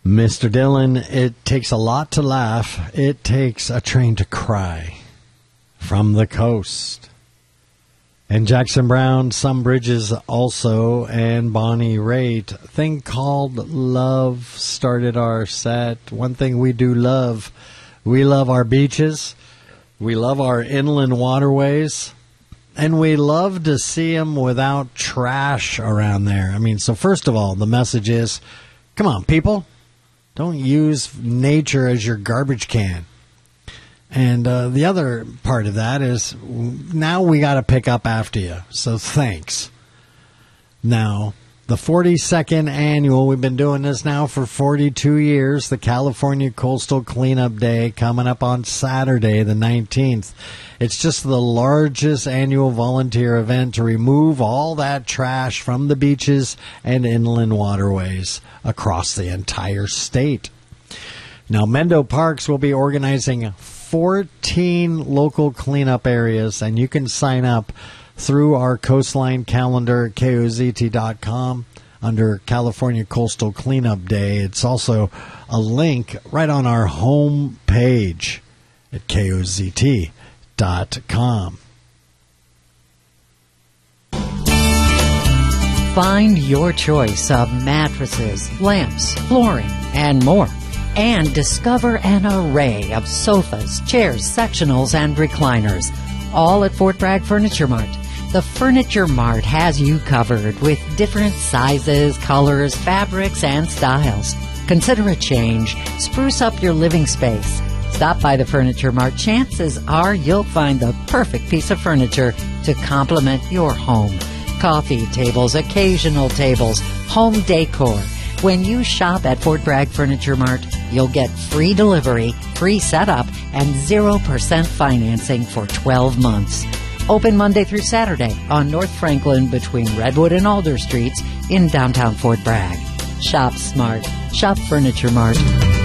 Mr. Dillon, it takes a lot to laugh. It takes a train to cry. From the coast. And Jackson Browne, Some Bridges also, and Bonnie Raitt. Thing Called Love started our set. One thing we do love, we love our beaches. We love our inland waterways. And we love to see them without trash around there. I mean, so first of all, the message is, come on, people. Don't use nature as your garbage can. And the other part of that is now we got to pick up after you. So thanks. Now, the 42nd annual, we've been doing this now for 42 years, the California Coastal Cleanup Day coming up on Saturday, the 19th. It's just the largest annual volunteer event to remove all that trash from the beaches and inland waterways across the entire state. Now, Mendo Parks will be organizing 14 local cleanup areas, and you can sign up through our coastline calendar at KOZT.com under California Coastal Cleanup Day. It's also a link right on our home page at KOZT.com. Find your choice of mattresses, lamps, flooring, and more. And discover an array of sofas, chairs, sectionals, and recliners, all at Fort Bragg Furniture Mart. The Furniture Mart has you covered with different sizes, colors, fabrics, and styles. Consider a change. Spruce up your living space. Stop by the Furniture Mart. Chances are you'll find the perfect piece of furniture to complement your home. Coffee tables, occasional tables, home decor. When you shop at Fort Bragg Furniture Mart, you'll get free delivery, free setup, and 0% financing for 12 months. Open Monday through Saturday on North Franklin between Redwood and Alder Streets in downtown Fort Bragg. Shop smart. Shop Furniture Mart.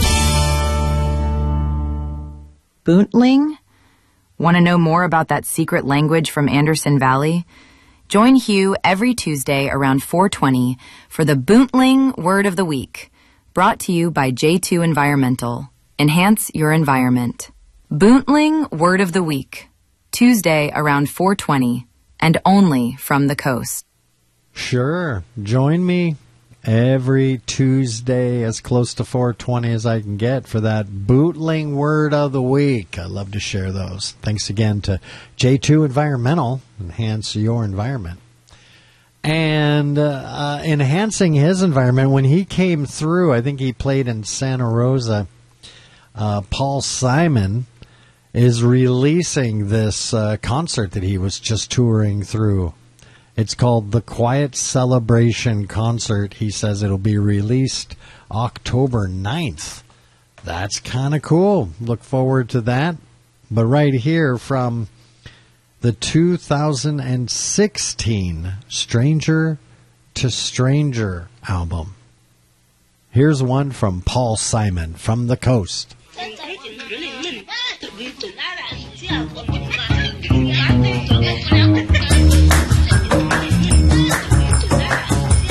Boontling? Want to know more about that secret language from Anderson Valley? Join Hugh every Tuesday around 4:20 for the Boontling Word of the Week, brought to you by J2 Environmental. Enhance your environment. Boontling Word of the Week, Tuesday around 4:20, and only from the coast. Sure. Join me every Tuesday as close to 4:20 as I can get for that Boontling Word of the Week. I love to share those. Thanks again to J2 Environmental. Enhance your environment. And enhancing his environment, when he came through, I think he played in Santa Rosa, Paul Simon is releasing this concert that he was just touring through. It's called the Quiet Celebration Concert. He says it'll be released October 9th. That's kind of cool. Look forward to that. But right here from the 2016 Stranger to Stranger album. Here's one from Paul Simon, From the Coast.